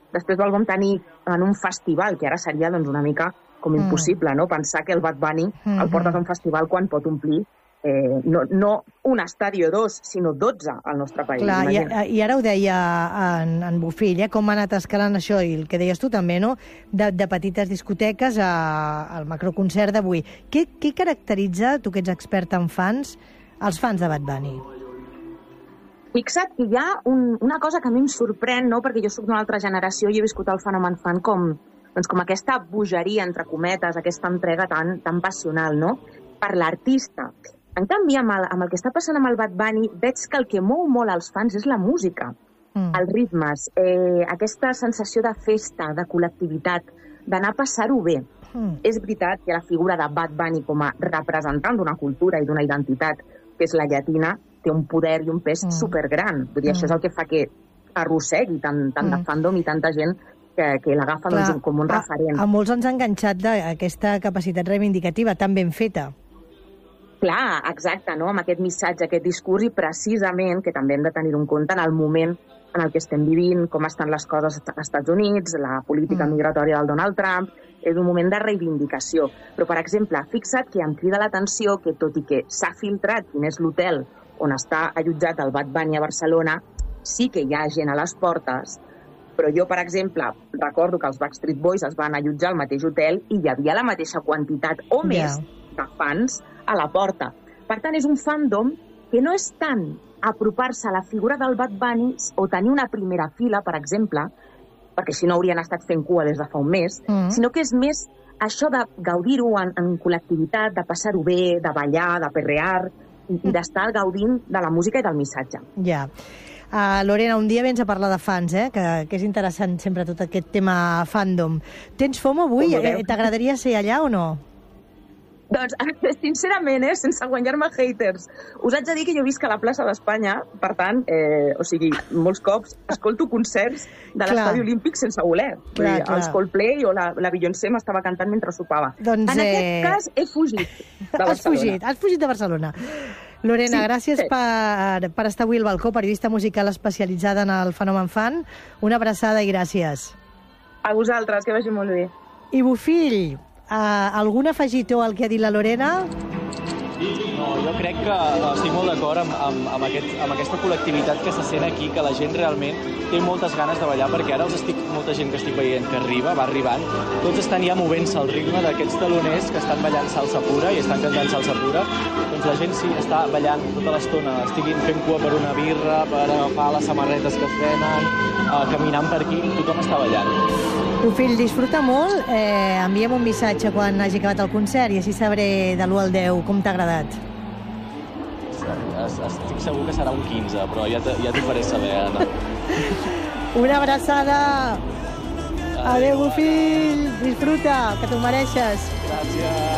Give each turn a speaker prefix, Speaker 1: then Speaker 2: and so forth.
Speaker 1: Després el vam tenir en un festival, que ara seria doncs, una mica com impossible, no? Pensar que el Bad Bunny el portes a un festival quan pot omplir no un estadi o dos, sinó 12 al nostre país.
Speaker 2: Clar, i ara ho deia en Bofill, com ha anat escalant això, i el que deies tu també, no? De petites discoteques al macroconcert d'avui. Què caracteritza, tu que ets expert en fans, els fans de Bad Bunny?
Speaker 1: Fixa't que hi ha una cosa que a mi em sorprèn, no? Perquè jo soc d'una altra generació i he viscut el fenomen fan com aquesta bogeria, entre cometes, aquesta entrega tan passional, no? Per l'artista. En canvi, amb el que està passant amb el Bad Bunny, veig que el que mou molt els fans és la música, els ritmes, aquesta sensació de festa, de col·lectivitat, d'anar a passar-ho bé. És veritat que la figura de Bad Bunny com a representant d'una cultura i d'una identitat, que és la llatina, té un poder i un pes supergran. Vull dir, això és el que fa que arrossegui tant de fandom i tanta gent que l'agafa com un referent.
Speaker 2: A molts ens ha enganxat d'aquesta capacitat reivindicativa tan ben feta.
Speaker 1: Clar, exacte, no? Amb aquest missatge, aquest discurs, i precisament, que també hem de tenir en compte en el moment en el que estem vivint, com estan les coses als Estats Units, la política migratòria del Donald Trump, és un moment de reivindicació. Però, per exemple, fixa't que em crida l'atenció que, tot i que s'ha filtrat quin és l'hotel on està allotjat el Bad Bunny a Barcelona, sí que hi ha gent a les portes, però jo, per exemple, recordo que els Backstreet Boys es van allotjar al mateix hotel i hi havia la mateixa quantitat o més de fans a la porta. Per tant, és un fandom que no és tant apropar-se a la figura del Bad Bunny o tenir una primera fila, per exemple, perquè si no haurien estat fent cua des de fa un mes, sinó que és més això de gaudir-ho en col·lectivitat, de passar-ho bé, de ballar, de perrear, i d'estar gaudint de la música i del missatge.
Speaker 2: Ja. Lorena, un dia vens a parlar de fans, que és interessant sempre tot aquest tema fandom. Tens FOMO avui? T'agradaria ser allà o no?
Speaker 1: Doncs, sincerament, sense guanyar-me haters, us haig de dir que jo visc a la plaça d'Espanya, per tant, molts cops escolto concerts de l'Estadi Olímpic sense voler. Els Coldplay o la Beyoncé m'estava cantant mentre sopava. En aquest cas, he fugit de Barcelona.
Speaker 2: Has fugit de Barcelona. Lorena, gràcies per estar avui al balcó, periodista musical especialitzada en el fenomen fan. Una abraçada i gràcies.
Speaker 1: A vosaltres, que vagi molt bé.
Speaker 2: I Bofill, algun afegitó al que ha dit la Lorena?
Speaker 3: No, jo crec que estic molt d'acord amb aquesta col·lectivitat que se sent aquí, que la gent realment té moltes ganes de ballar, perquè ara molta gent que estic veient que va arribant, tots estan ja movent-se al ritme d'aquests taloners que estan ballant salsa pura i estan cantant salsa pura. Doncs la gent sí, està ballant tota l'estona, estiguin fent cua per una birra, per agafar les samarretes que es venen, caminant per aquí, tothom està ballant.
Speaker 2: Bofill, disfruta molt, enviem un missatge quan hagi acabat el concert i així sabré de l'1 al 10 com t'ha agradat.
Speaker 3: Estic segur que serà un 15, però ja t'ho faré saber, Anna.
Speaker 2: Una abraçada! Adéu, Bofill! Disfruta, que t'ho mereixes!
Speaker 3: Gràcies!